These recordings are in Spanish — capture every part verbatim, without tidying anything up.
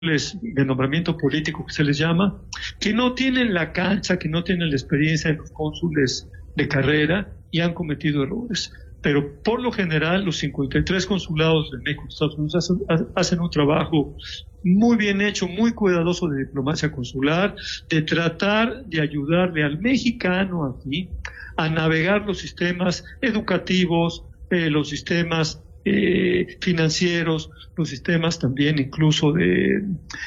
de nombramiento político que se les llama, que no tienen la cancha, que no tienen la experiencia de los cónsules de carrera y han cometido errores. Pero por lo general los cincuenta y tres consulados de México en Estados Unidos hacen, hacen un trabajo muy bien hecho, muy cuidadoso de diplomacia consular, de tratar de ayudarle al mexicano aquí a navegar los sistemas educativos, eh, los sistemas eh, financieros, los sistemas también incluso de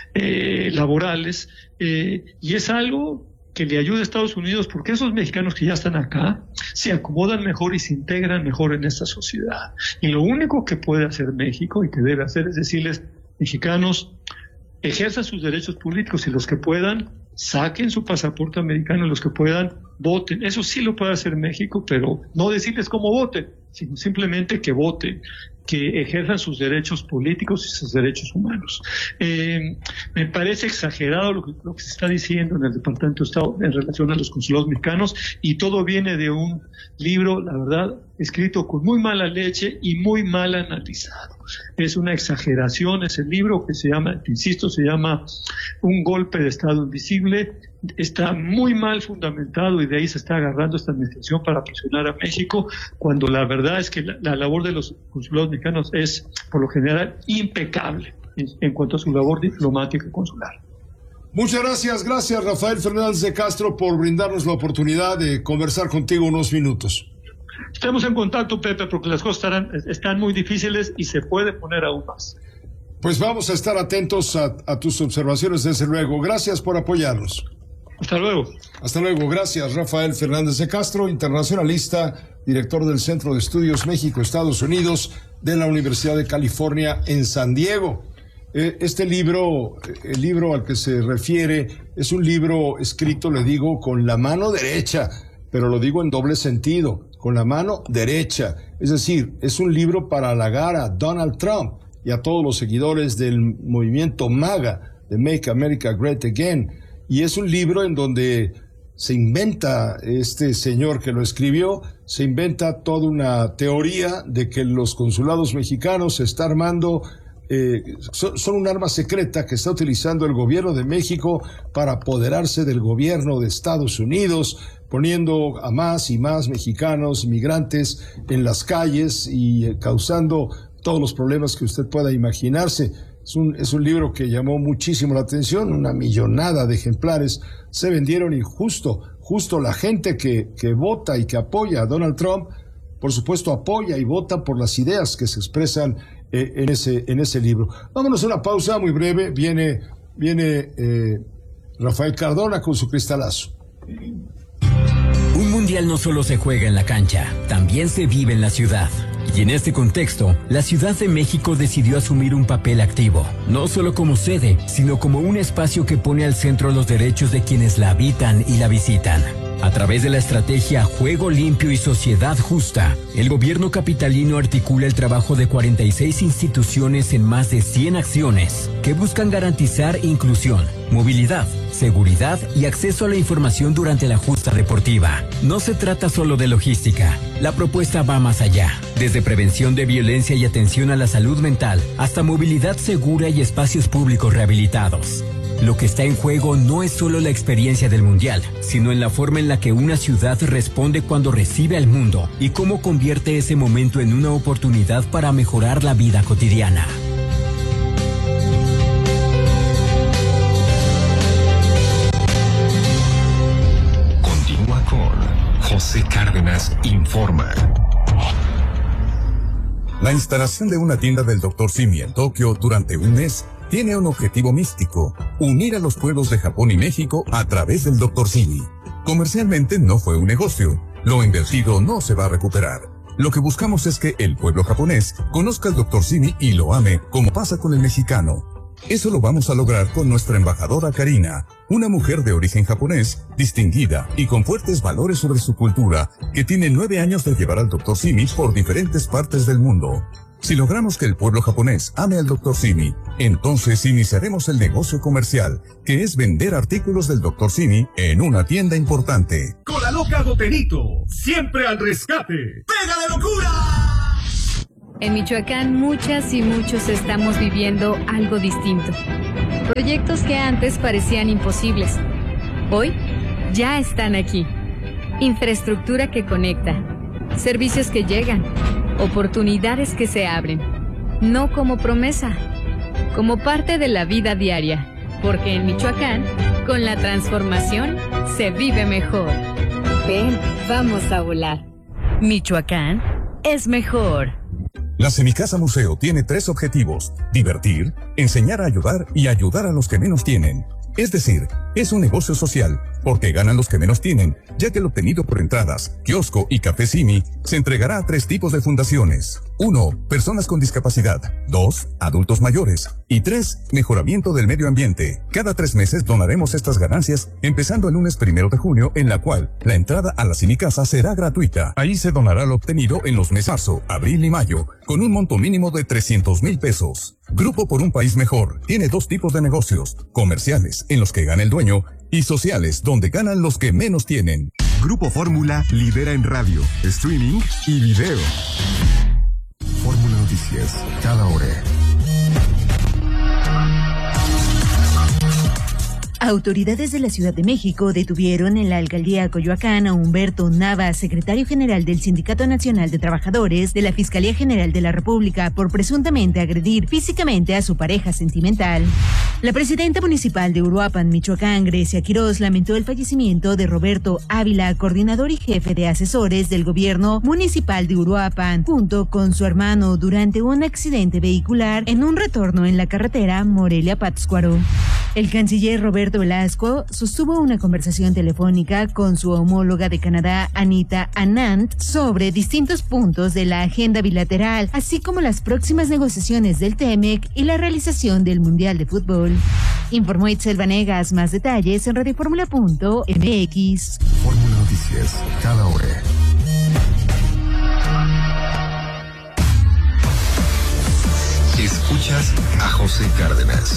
eh, laborales, eh, y es algo que le ayuda a Estados Unidos, porque esos mexicanos que ya están acá se acomodan mejor y se integran mejor en esta sociedad. Y lo único que puede hacer México y que debe hacer es decirles, mexicanos, ejerzan sus derechos políticos y los que puedan, saquen su pasaporte americano y los que puedan, voten. Eso sí lo puede hacer México, pero no decirles cómo voten, sino simplemente que voten, que ejerzan sus derechos políticos y sus derechos humanos. Eh, me parece exagerado lo que, lo que se está diciendo en el Departamento de Estado en relación a los consulados mexicanos, y todo viene de un libro, la verdad, escrito con muy mala leche y muy mal analizado. Es una exageración ese libro que se llama, te insisto, se llama Un golpe de Estado invisible. Está muy mal fundamentado y de ahí se está agarrando esta administración para presionar a México, cuando la verdad es que la, la labor de los consulados mexicanos es, por lo general, impecable en, en cuanto a su labor diplomática y consular. Muchas gracias, gracias Rafael Fernández de Castro por brindarnos la oportunidad de conversar contigo unos minutos. Estamos en contacto, Pepe, porque las cosas estarán, están muy difíciles y se puede poner aún más. Pues vamos a estar atentos a, a tus observaciones, desde luego. Gracias por apoyarnos. Hasta luego. Hasta luego. Gracias, Rafael Fernández de Castro, internacionalista, director del Centro de Estudios México-Estados Unidos de la Universidad de California en San Diego. Eh, este libro, el libro al que se refiere, es un libro escrito, le digo, con la mano derecha, pero lo digo en doble sentido, con la mano derecha. Es decir, es un libro para halagar a Donald Trump y a todos los seguidores del movimiento MAGA, de Make America Great Again. Y es un libro en donde se inventa, este señor que lo escribió, se inventa toda una teoría de que los consulados mexicanos se está armando, eh, son, son un arma secreta que está utilizando el gobierno de México para apoderarse del gobierno de Estados Unidos, poniendo a más y más mexicanos, migrantes en las calles y eh, causando todos los problemas que usted pueda imaginarse. Es un, es un libro que llamó muchísimo la atención, una millonada de ejemplares se vendieron, y justo, justo la gente que, que vota y que apoya a Donald Trump, por supuesto apoya y vota por las ideas que se expresan eh, en, ese, en ese libro. Vámonos a una pausa muy breve, viene, viene eh, Rafael Cardona con su cristalazo. Un mundial no solo se juega en la cancha, también se vive en la ciudad. Y en este contexto, la Ciudad de México decidió asumir un papel activo, no solo como sede, sino como un espacio que pone al centro los derechos de quienes la habitan y la visitan. A través de la estrategia Juego Limpio y Sociedad Justa, el gobierno capitalino articula el trabajo de cuarenta y seis instituciones en más de cien acciones que buscan garantizar inclusión, movilidad, seguridad y acceso a la información durante la justa deportiva. No se trata solo de logística. La propuesta va más allá. Desde prevención de violencia y atención a la salud mental, hasta movilidad segura y espacios públicos rehabilitados. Lo que está en juego no es solo la experiencia del Mundial, sino en la forma en la que una ciudad responde cuando recibe al mundo y cómo convierte ese momento en una oportunidad para mejorar la vida cotidiana. Continúa con José Cárdenas Informa. La instalación de una tienda del doctor Simi en Tokio durante un mes tiene un objetivo místico: unir a los pueblos de Japón y México a través del doctor Simi. Comercialmente no fue un negocio. Lo invertido no se va a recuperar. Lo que buscamos es que el pueblo japonés conozca al doctor Simi y lo ame, como pasa con el mexicano. Eso lo vamos a lograr con nuestra embajadora Karina, una mujer de origen japonés, distinguida y con fuertes valores sobre su cultura, que tiene nueve años de llevar al doctor Simi por diferentes partes del mundo. Si logramos que el pueblo japonés ame al doctor Simi, entonces iniciaremos el negocio comercial, que es vender artículos del doctor Simi en una tienda importante. Con la loca Boterito, siempre al rescate. ¡Pega de locura! En Michoacán, muchas y muchos estamos viviendo algo distinto. Proyectos que antes parecían imposibles, hoy ya están aquí. Infraestructura que conecta, servicios que llegan, oportunidades que se abren. No como promesa, como parte de la vida diaria. Porque en Michoacán, con la transformación, se vive mejor. Ven, vamos a volar. Michoacán es mejor. La Semicasa Museo tiene tres objetivos: divertir, enseñar a ayudar y ayudar a los que menos tienen. Es decir, es un negocio social, porque ganan los que menos tienen, ya que el obtenido por entradas, kiosco y café Simi se entregará a tres tipos de fundaciones. Uno, personas con discapacidad. Dos, adultos mayores. Y tres, mejoramiento del medio ambiente. Cada tres meses donaremos estas ganancias, empezando el lunes primero de junio, en la cual la entrada a la Semicasa será gratuita. Ahí se donará lo obtenido en los meses marzo, abril y mayo, con un monto mínimo de trescientos mil pesos. Grupo por un País Mejor tiene dos tipos de negocios: comerciales, en los que gana el dueño, y sociales, donde ganan los que menos tienen. Grupo Fórmula lidera en radio, streaming y video. Fórmula Noticias, cada hora. Autoridades de la Ciudad de México detuvieron en la alcaldía Coyoacán a Humberto Nava, secretario general del Sindicato Nacional de Trabajadores de la Fiscalía General de la República, por presuntamente agredir físicamente a su pareja sentimental. La presidenta municipal de Uruapan, Michoacán, Grecia Quirós, lamentó el fallecimiento de Roberto Ávila, coordinador y jefe de asesores del gobierno municipal de Uruapan, junto con su hermano, durante un accidente vehicular en un retorno en la carretera Morelia-Pátzcuaro. El canciller Roberto Velasco sostuvo una conversación telefónica con su homóloga de Canadá, Anita Anand, sobre distintos puntos de la agenda bilateral, así como las próximas negociaciones del TEMEC y la realización del Mundial de Fútbol. Informó Itzel Vanegas. Más detalles en radioformula punto m x. Fórmula Noticias, cada hora. Escuchas a José Cárdenas.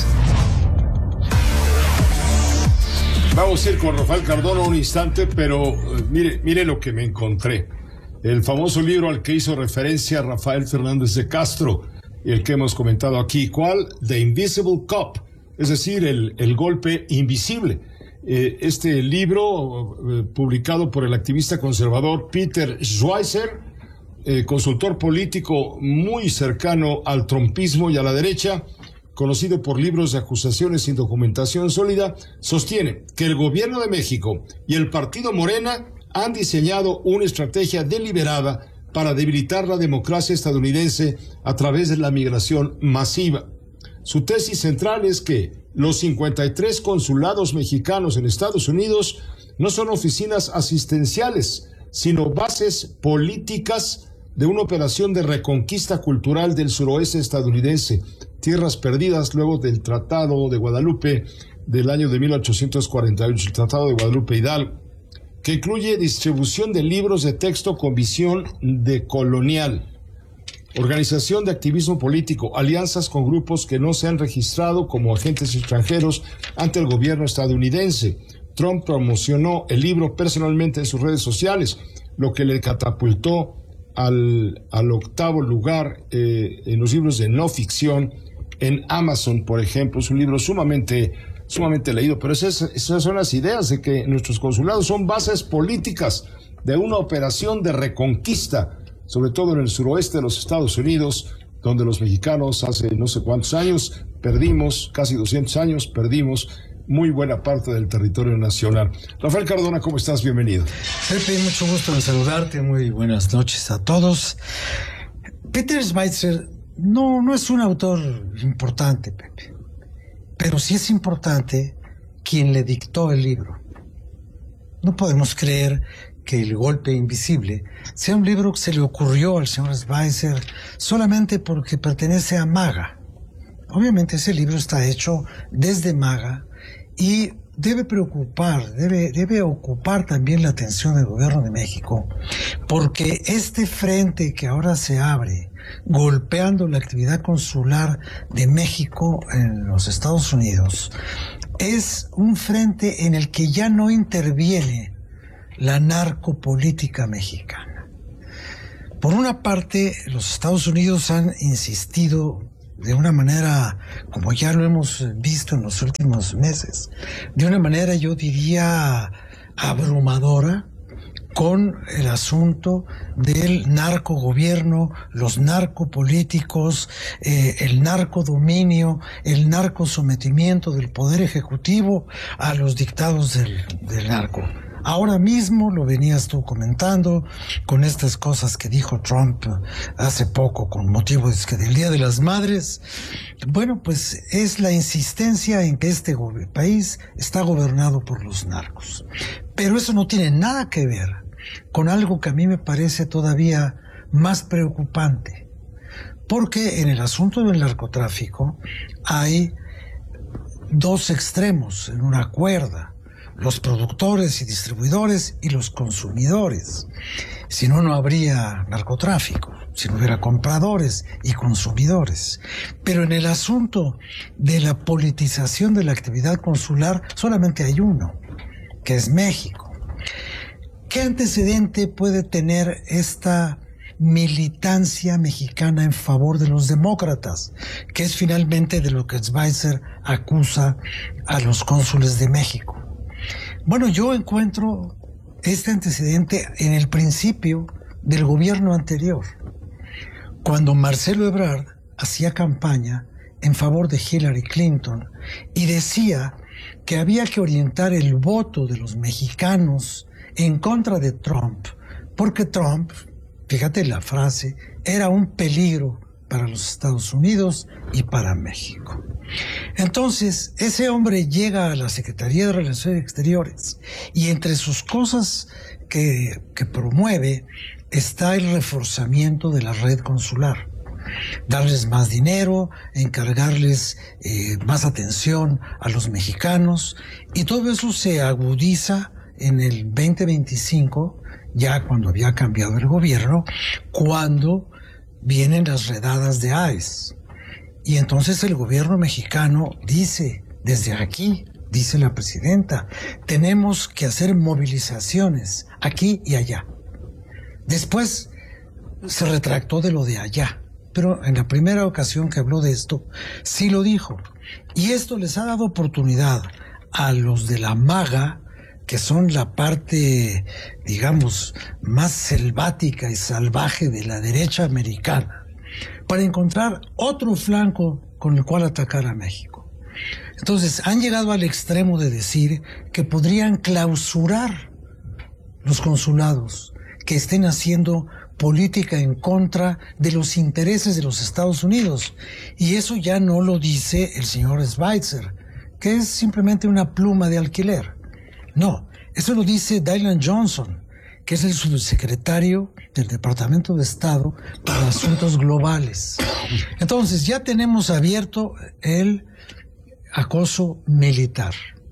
Vamos a ir con Rafael Cardona un instante, pero uh, mire, mire lo que me encontré. El famoso libro al que hizo referencia Rafael Fernández de Castro, el que hemos comentado aquí. ¿Cuál? The Invisible Cop, es decir, el, el golpe invisible. Eh, este libro, eh, publicado por el activista conservador Peter Schweizer, eh, consultor político muy cercano al trumpismo y a la derecha, conocido por libros de acusaciones sin documentación sólida, sostiene que el gobierno de México y el partido Morena han diseñado una estrategia deliberada para debilitar la democracia estadounidense a través de la migración masiva. Su tesis central es que los cincuenta y tres consulados mexicanos en Estados Unidos no son oficinas asistenciales, sino bases políticas de una operación de reconquista cultural del suroeste estadounidense, tierras perdidas luego del Tratado de Guadalupe del año de mil ochocientos cuarenta y ocho, el Tratado de Guadalupe Hidalgo, que incluye distribución de libros de texto con visión decolonial, organización de activismo político, alianzas con grupos que no se han registrado como agentes extranjeros ante el gobierno estadounidense. Trump promocionó el libro personalmente en sus redes sociales, lo que le catapultó al, al octavo lugar eh, en los libros de no ficción en Amazon, por ejemplo. Es un libro sumamente, sumamente leído, pero esas, esas son las ideas de que nuestros consulados son bases políticas de una operación de reconquista, sobre todo en el suroeste de los Estados Unidos, donde los mexicanos hace no sé cuántos años perdimos, casi doscientos años, perdimos muy buena parte del territorio nacional. Rafael Cardona, ¿cómo estás? Bienvenido. Pepe, mucho gusto en saludarte, muy buenas noches a todos. Peter Schweizer no, no es un autor importante, Pepe, pero sí es importante quien le dictó el libro. No podemos creer que El golpe invisible sea un libro que se le ocurrió al señor Schweizer solamente porque pertenece a MAGA. Obviamente ese libro está hecho desde MAGA y debe preocupar, debe, debe ocupar también la atención del gobierno de México, porque este frente que ahora se abre, golpeando la actividad consular de México en los Estados Unidos, es un frente en el que ya no interviene la narcopolítica mexicana. Por una parte, los Estados Unidos han insistido de una manera, como ya lo hemos visto en los últimos meses, de una manera yo diría abrumadora, con el asunto del narcogobierno, los narcopolíticos, eh, el narcodominio, el narcosometimiento del poder ejecutivo a los dictados del, del narco. Ahora mismo lo venías tú comentando con estas cosas que dijo Trump hace poco con motivo es que del Día de las Madres. Bueno, pues es la insistencia en que este país está gobernado por los narcos. Pero eso no tiene nada que ver con algo que a mí me parece todavía más preocupante. Porque en el asunto del narcotráfico hay dos extremos en una cuerda: los productores y distribuidores y los consumidores. Si no, no habría narcotráfico, si no hubiera compradores y consumidores. Pero en el asunto de la politización de la actividad consular solamente hay uno, que es México. ¿Qué antecedente puede tener esta militancia mexicana en favor de los demócratas, que es finalmente de lo que Schweitzer acusa a los cónsules de México? Bueno, yo encuentro este antecedente en el principio del gobierno anterior, cuando Marcelo Ebrard hacía campaña en favor de Hillary Clinton y decía que había que orientar el voto de los mexicanos en contra de Trump, porque Trump, fíjate la frase, era un peligro para los Estados Unidos y para México. Entonces, ese hombre llega a la Secretaría de Relaciones Exteriores y entre sus cosas que, que promueve está el reforzamiento de la red consular. Darles más dinero, encargarles eh, más atención a los mexicanos, y todo eso se agudiza en el veinte veinticinco, ya cuando había cambiado el gobierno, cuando vienen las redadas de ICE. Y entonces el gobierno mexicano dice, desde aquí, dice la presidenta, tenemos que hacer movilizaciones aquí y allá. Después se retractó de lo de allá, pero en la primera ocasión que habló de esto, sí lo dijo. Y esto les ha dado oportunidad a los de la MAGA, que son la parte, digamos, más selvática y salvaje de la derecha americana, para encontrar otro flanco con el cual atacar a México. Entonces, han llegado al extremo de decir que podrían clausurar los consulados que estén haciendo política en contra de los intereses de los Estados Unidos. Y eso ya no lo dice el señor Schweitzer, que es simplemente una pluma de alquiler. No, eso lo dice Dylan Johnson, que es el subsecretario del Departamento de Estado para Asuntos Globales. Entonces, ya tenemos abierto el acoso militar,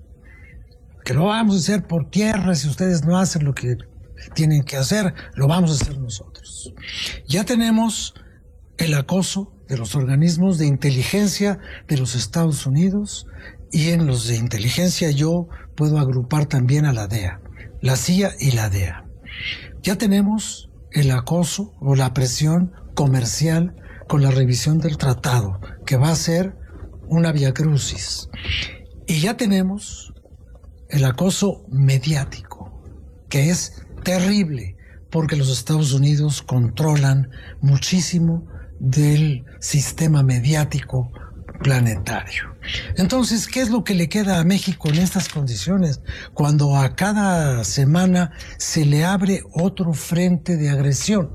que lo vamos a hacer por tierra. Si ustedes no hacen lo que tienen que hacer, lo vamos a hacer nosotros. Ya tenemos el acoso de los organismos de inteligencia de los Estados Unidos, y en los de inteligencia yo puedo agrupar también a la D E A, la C I A y la D E A. Ya tenemos el acoso o la presión comercial con la revisión del tratado, que va a ser una viacrucis. Y ya tenemos el acoso mediático, que es terrible, porque los Estados Unidos controlan muchísimo del sistema mediático planetario. Entonces, ¿qué es lo que le queda a México en estas condiciones, cuando a cada semana se le abre otro frente de agresión?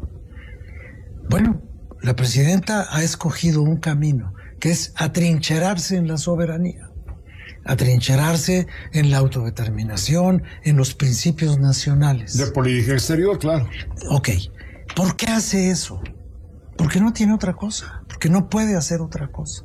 Bueno, la presidenta ha escogido un camino, que es atrincherarse en la soberanía, atrincherarse en la autodeterminación, en los principios nacionales. De política exterior, claro. Ok, ¿por qué hace eso? Porque no tiene otra cosa, porque no puede hacer otra cosa.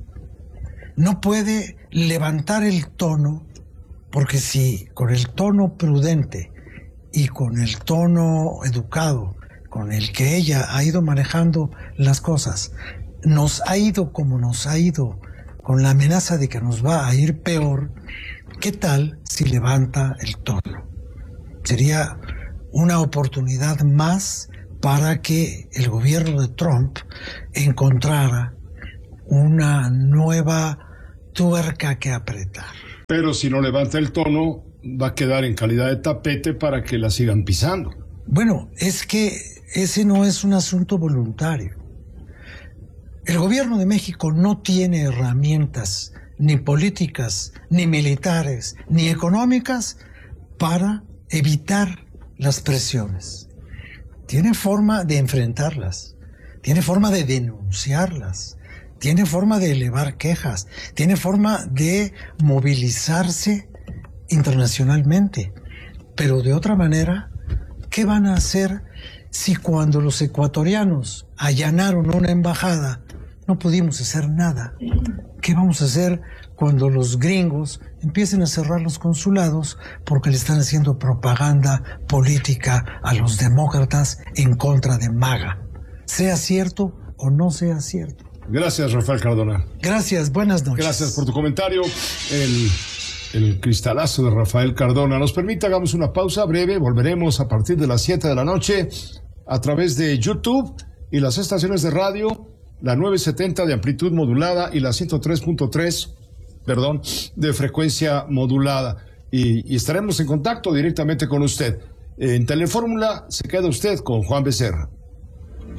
No puede levantar el tono, porque si con el tono prudente y con el tono educado con el que ella ha ido manejando las cosas, nos ha ido como nos ha ido, con la amenaza de que nos va a ir peor, ¿qué tal si levanta el tono? Sería una oportunidad más para que el gobierno de Trump encontrara una nueva tuerca que apretar. Pero si no levanta el tono, va a quedar en calidad de tapete para que la sigan pisando. Bueno, es que ese no es un asunto voluntario. El gobierno de México no tiene herramientas ni políticas, ni militares, ni económicas para evitar las presiones. Tiene forma de enfrentarlas, tiene forma de denunciarlas, tiene forma de elevar quejas, tiene forma de movilizarse internacionalmente. Pero de otra manera, ¿qué van a hacer si cuando los ecuatorianos allanaron una embajada no pudimos hacer nada? ¿Qué vamos a hacer cuando los gringos empiecen a cerrar los consulados porque le están haciendo propaganda política a los demócratas en contra de MAGA? Sea cierto o no sea cierto. Gracias, Rafael Cardona. Gracias, buenas noches. Gracias por tu comentario. El, el cristalazo de Rafael Cardona. Nos permite, hagamos una pausa breve. Volveremos a partir de las siete de la noche a través de YouTube y las estaciones de radio, la nueve setenta de amplitud modulada y la ciento tres punto tres, perdón, de frecuencia modulada. Y, y estaremos en contacto directamente con usted. En Telefórmula se queda usted con Juan Becerra.